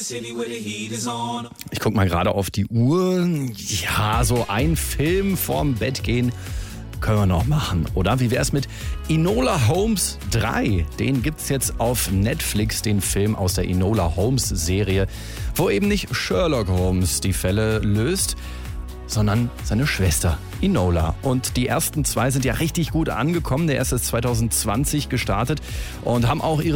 Ich guck mal gerade auf die Uhr. Ja, so ein Film vorm Bett gehen können wir noch machen, oder? Wie wär's mit Enola Holmes 3? Den gibt's jetzt auf Netflix, den Film aus der Enola Holmes Serie, wo eben nicht Sherlock Holmes die Fälle löst, sondern seine Schwester Enola. Und die ersten 2 sind ja richtig gut angekommen. Der erste ist 2020 gestartet und haben auch ihre